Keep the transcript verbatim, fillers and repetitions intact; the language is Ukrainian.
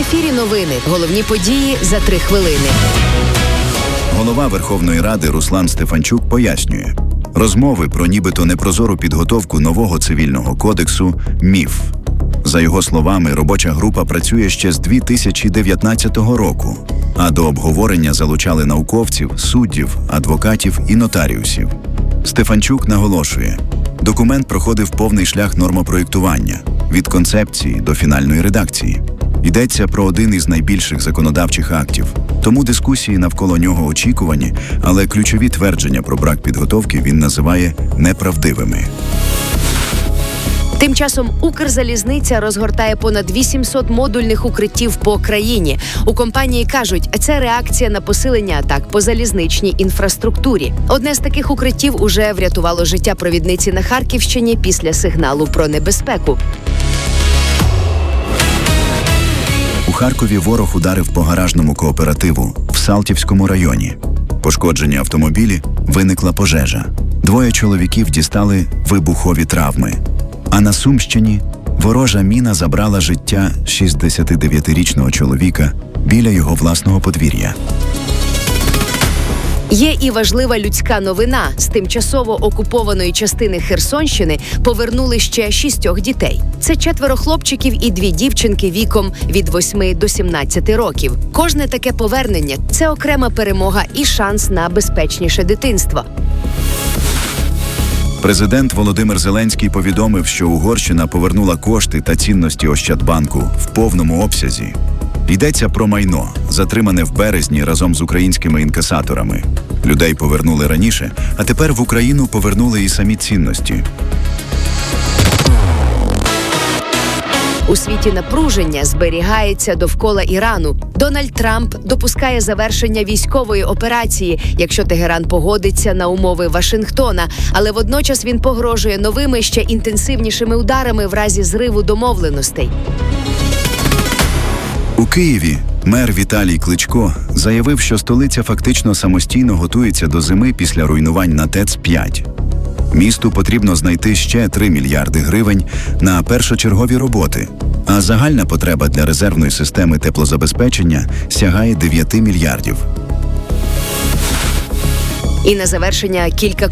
ефірі новини. Головні події за три хвилини. Голова Верховної Ради Руслан Стефанчук пояснює. Розмови про нібито непрозору підготовку нового цивільного кодексу – міф. За його словами, робоча група працює ще з дві тисячі дев'ятнадцятого року, а до обговорення залучали науковців, суддів, адвокатів і нотаріусів. Стефанчук наголошує, документ проходив повний шлях нормопроєктування – від концепції до фінальної редакції. Йдеться про один із найбільших законодавчих актів, тому дискусії навколо нього очікувані, але ключові твердження про брак підготовки він називає неправдивими. Тим часом Укрзалізниця розгортає понад вісімсот модульних укриттів по країні. У компанії кажуть, це реакція на посилення атак по залізничній інфраструктурі. Одне з таких укриттів уже врятувало життя провідниці на Харківщині після сигналу про небезпеку. У Харкові ворог ударив по гаражному кооперативу в Салтівському районі. Пошкоджені автомобілі, виникла пожежа. Двоє чоловіків дістали вибухові травми. А на Сумщині ворожа міна забрала життя шістдесятидев'ятирічного чоловіка біля його власного подвір'я. Є і важлива людська новина. З тимчасово окупованої частини Херсонщини повернули ще шістьох дітей. Це четверо хлопчиків і дві дівчинки віком від восьми до сімнадцяти років. Кожне таке повернення – це окрема перемога і шанс на безпечніше дитинство. Президент Володимир Зеленський повідомив, що Угорщина повернула кошти та цінності Ощадбанку в повному обсязі. Йдеться про майно, затримане в березні разом з українськими інкасаторами. Людей повернули раніше, а тепер в Україну повернули і самі цінності. У світі напруження зберігається довкола Ірану. Дональд Трамп допускає завершення військової операції, якщо Тегеран погодиться на умови Вашингтона, але водночас він погрожує новими, ще інтенсивнішими ударами в разі зриву домовленостей. У Києві мер Віталій Кличко заявив, що столиця фактично самостійно готується до зими після руйнувань на ТЕЦ п'ять. Місту потрібно знайти ще три мільярди гривень на першочергові роботи, а загальна потреба для резервної системи теплозабезпечення сягає дев'яти мільярдів. І на завершення кілька